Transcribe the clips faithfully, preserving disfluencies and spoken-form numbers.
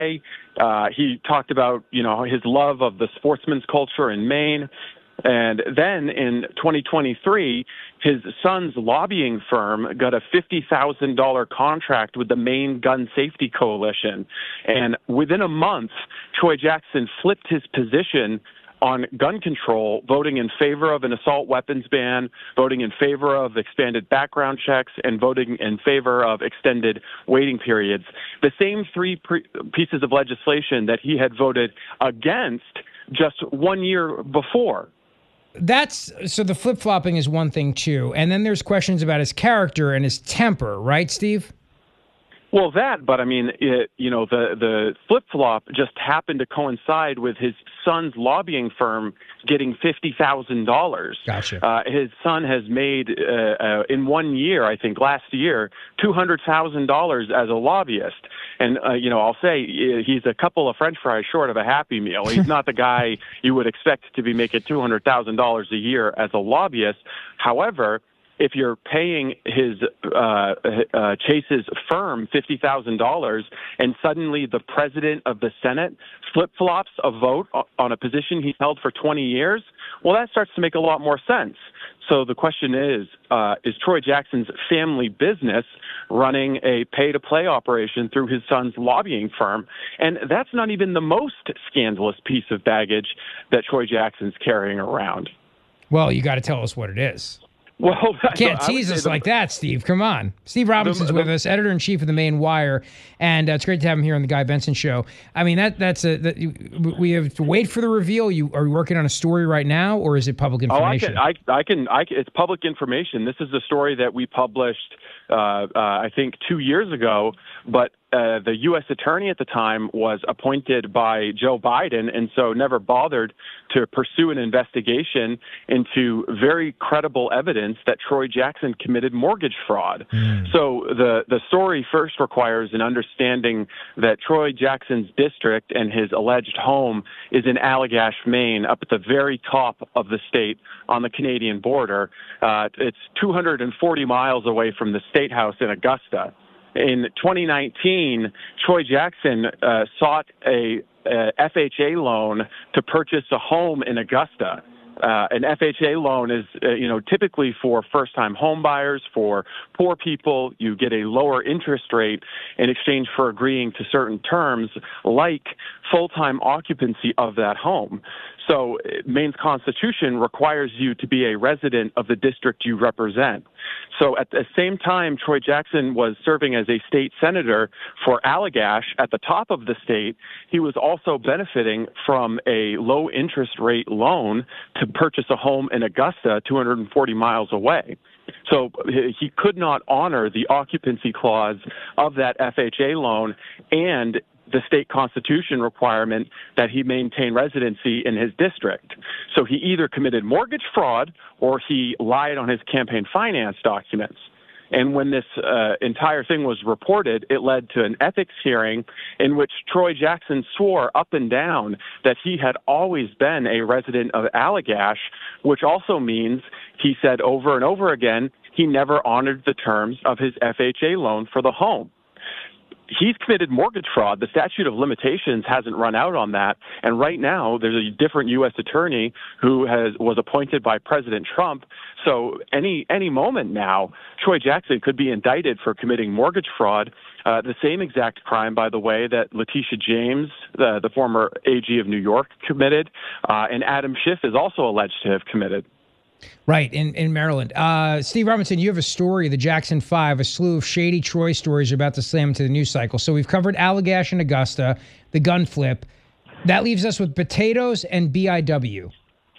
Uh, he talked about, you know, his love of the sportsman's culture in Maine. And then in twenty twenty-three, his son's lobbying firm got a fifty thousand dollars contract with the Maine Gun Safety Coalition. And within a month, Troy Jackson flipped his position on gun control, voting in favor of an assault weapons ban, voting in favor of expanded background checks, and voting in favor of extended waiting periods. The same three pre- pieces of legislation that he had voted against just one year before. That's so the flip-flopping is one thing too. And then there's questions about his character and his temper, right, Steve? Well, that, but I mean, it, you know, the, the flip-flop just happened to coincide with his son's lobbying firm getting fifty thousand dollars. Gotcha. Uh, his son has made, uh, uh, in one year, I think last year, two hundred thousand dollars as a lobbyist. And, uh, you know, I'll say he's a couple of French fries short of a Happy Meal. He's not the guy you would expect to be making two hundred thousand dollars a year as a lobbyist. However, if you're paying his uh, uh, Chase's firm fifty thousand dollars and suddenly the president of the Senate flip-flops a vote on a position he's held for twenty years, well, that starts to make a lot more sense. So the question is, uh, is Troy Jackson's family business running a pay-to-play operation through his son's lobbying firm? And that's not even the most scandalous piece of baggage that Troy Jackson's carrying around. Well, you got to tell us what it is. Well, you can't tease us the, like that, Steve. Come on. Steve Robinson's the, the, with us, editor-in-chief of the Maine Wire, and uh, it's great to have him here on the Guy Benson Show. I mean, that that's a that, we have to wait for the reveal. You are you working on a story right now, or is it public information? Oh, I can, I, I can, I can. It's public information. This is the story that we published, uh, uh, I think, two years ago, but Uh, the U S attorney at the time was appointed by Joe Biden, and so never bothered to pursue an investigation into very credible evidence that Troy Jackson committed mortgage fraud. Mm. So the, the story first requires an understanding that Troy Jackson's district and his alleged home is in Allagash, Maine, up at the very top of the state on the Canadian border. Uh, it's two hundred forty miles away from the State House in Augusta. In twenty nineteen, Troy Jackson uh, sought a, a F H A loan to purchase a home in Augusta. Uh, an F H A loan is, uh, you know, typically for first-time home buyers, for poor people. You get a lower interest rate in exchange for agreeing to certain terms, like full-time occupancy of that home. So Maine's Constitution requires you to be a resident of the district you represent. So at the same time, Troy Jackson was serving as a state senator for Allagash at the top of the state, he was also benefiting from a low interest rate loan to purchase a home in Augusta, two hundred forty miles away. So he could not honor the occupancy clause of that F H A loan and the state constitution requirement that he maintain residency in his district. So he either committed mortgage fraud or he lied on his campaign finance documents. And when this uh, entire thing was reported, it led to an ethics hearing in which Troy Jackson swore up and down that he had always been a resident of Allagash, which also means he said over and over again he never honored the terms of his F H A loan for the home. He's committed mortgage fraud. The statute of limitations hasn't run out on that. And right now, there's a different U S attorney who has was appointed by President Trump. So any any moment now, Troy Jackson could be indicted for committing mortgage fraud, uh, the same exact crime, by the way, that Letitia James, the, the former A G of New York, committed, uh, and Adam Schiff is also alleged to have committed. Right, in, in Maryland. Uh, Steve Robinson, you have a story, the Jackson Five, a slew of shady Troy stories are about to slam into the news cycle. So we've covered Allagash and Augusta, the gun flip. That leaves us with potatoes and B I W.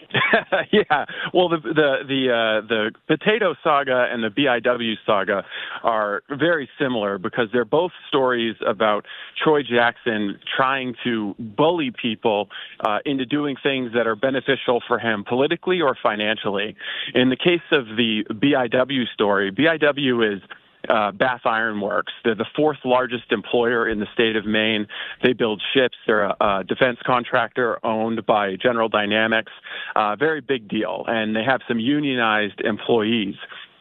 Yeah, well, the the the uh, the potato saga and the B I W saga are very similar because they're both stories about Troy Jackson trying to bully people uh, into doing things that are beneficial for him politically or financially. In the case of the B I W story, B I W is Uh, Bath Iron Works. They're the fourth largest employer in the state of Maine. They build ships. They're a, a defense contractor owned by General Dynamics. Uh, very big deal. And they have some unionized employees.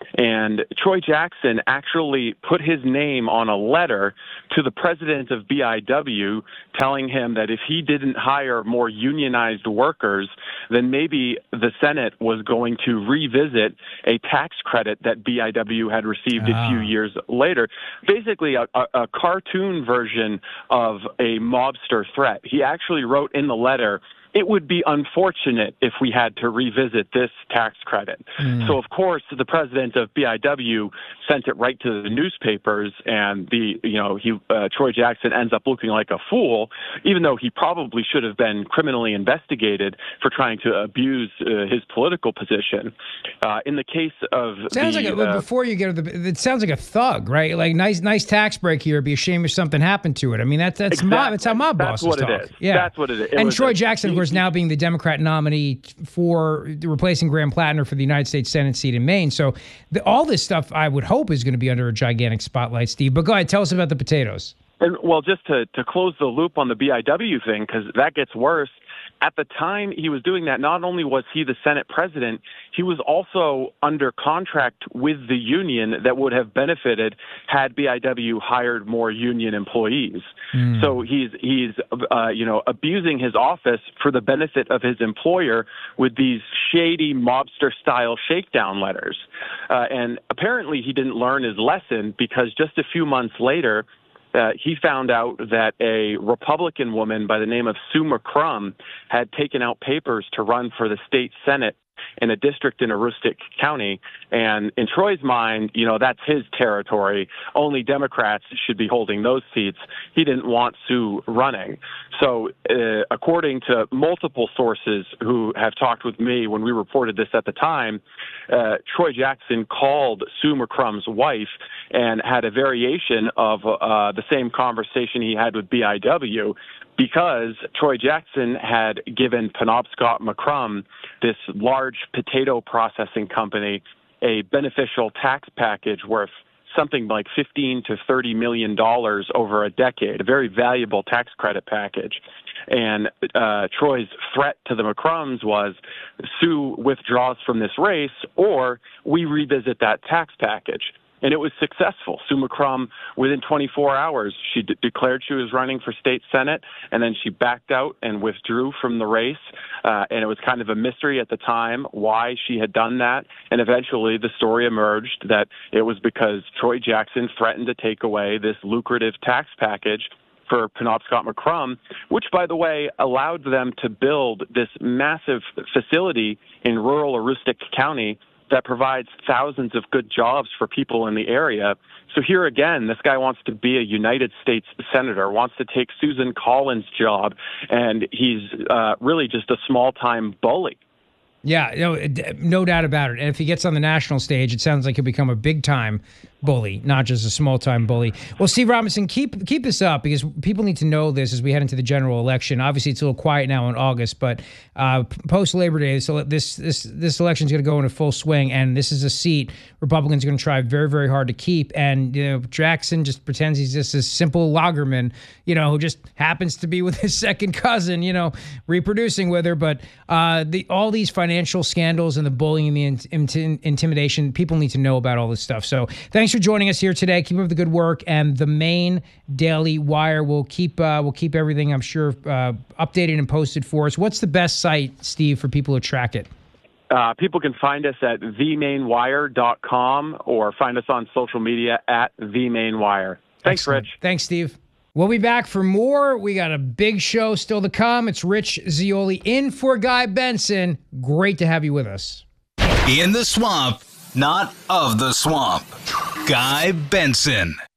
And Troy Jackson actually put his name on a letter to the president of B I W telling him that if he didn't hire more unionized workers, then maybe the Senate was going to revisit a tax credit that B I W had received ah. a few years later. Basically, a, a, a cartoon version of a mobster threat. He actually wrote in the letter, "It would be unfortunate if we had to revisit this tax credit." Mm. So, of course, the president of B I W sent it right to the newspapers, and the you know he uh, Troy Jackson ends up looking like a fool, even though he probably should have been criminally investigated for trying to abuse uh, his political position. Uh, in the case of sounds the, like a, uh, before you get to the, it sounds like a thug, right? Like nice, nice tax break here. It'd be a shame if something happened to it. I mean, that's that's exactly. mob. That's how mob that's bosses what talk. It is. Yeah, that's what it is. It and Troy a, Jackson, of course, now being the Democrat nominee for replacing Graham Plattner for the United States Senate seat in Maine. So the, all this stuff, I would hope, is going to be under a gigantic spotlight, Steve. But go ahead, tell us about the potatoes. And well, just to, to close the loop on the B I W thing, because that gets worse. At the time he was doing that, not only was he the Senate president, he was also under contract with the union that would have benefited had B I W hired more union employees. Mm. So he's he's uh, you know abusing his office for the benefit of his employer with these shady mobster-style shakedown letters. Uh, and apparently he didn't learn his lesson, because just a few months later, Uh, he found out that a Republican woman by the name of Sue McCrum had taken out papers to run for the state Senate in a district in Aroostook County. And in Troy's mind, you know, that's his territory. Only Democrats should be holding those seats. He didn't want Sue running. So uh, according to multiple sources who have talked with me when we reported this at the time, uh, Troy Jackson called Sue McCrum's wife and had a variation of uh, the same conversation he had with B I W, because Troy Jackson had given Penobscot McCrum, this large potato processing company, a beneficial tax package worth something like fifteen to thirty million dollars over a decade, a very valuable tax credit package. And uh, Troy's threat to the McCrums was, Sue withdraws from this race, or we revisit that tax package. And it was successful. Sue McCrum, within twenty-four hours, she d- declared she was running for state Senate, and then she backed out and withdrew from the race. Uh, and it was kind of a mystery at the time why she had done that. And eventually the story emerged that it was because Troy Jackson threatened to take away this lucrative tax package for Penobscot McCrum, which, by the way, allowed them to build this massive facility in rural Aroostook County that provides thousands of good jobs for people in the area. So here again, this guy wants to be a United States senator, wants to take Susan Collins' job, and he's uh, really just a small-time bully. Yeah, no, no doubt about it. And if he gets on the national stage, it sounds like he'll become a big-time bully, not just a small-time bully. Well, Steve Robinson, keep keep this up, because people need to know this as we head into the general election. Obviously, it's a little quiet now in August, but uh, post-Labor Day, so this this this election is going to go into full swing, and this is a seat Republicans are going to try very, very hard to keep. And you know, Jackson just pretends he's just a simple loggerman, you know, who just happens to be with his second cousin, you know, reproducing with her. But uh, the all these financial Financial scandals and the bullying and the in, in, intimidation, people need to know about all this stuff. So thanks for joining us here today. Keep up the good work, and the Maine Daily Wire will keep uh, will keep everything, I'm sure, uh, updated and posted for us. What's the best site, Steve, for people to track it? Uh, people can find us at the main wire dot com or find us on social media at the main wire. Thanks, Excellent. Rich. Thanks, Steve. We'll be back for more. We got a big show still to come. It's Rich Zeoli in for Guy Benson. Great to have you with us. In the swamp, not of the swamp. Guy Benson.